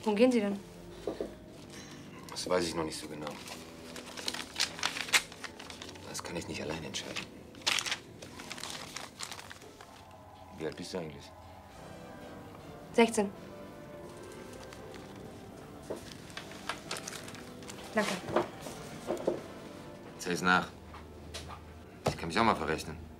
Wo gehen Sie denn? Das weiß ich noch nicht so genau. Das kann ich nicht allein entscheiden. Wie alt bist du eigentlich? 16. Danke. Zähl's nach. Ich kann mich auch mal verrechnen.